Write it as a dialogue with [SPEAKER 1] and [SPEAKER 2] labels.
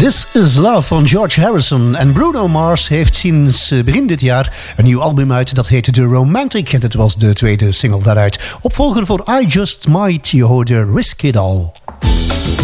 [SPEAKER 1] This is Love van George Harrison. En Bruno Mars heeft sinds begin dit jaar een nieuw album uit. Dat heette The Romantic. En het was de tweede single daaruit. Opvolger voor I Just Might. Je hoorde Risk It All.